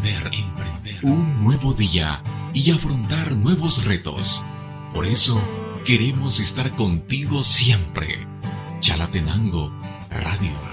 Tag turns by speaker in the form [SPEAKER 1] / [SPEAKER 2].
[SPEAKER 1] un nuevo día y afrontar nuevos retos. Por eso queremos estar contigo siempre. Chalatenango Radio.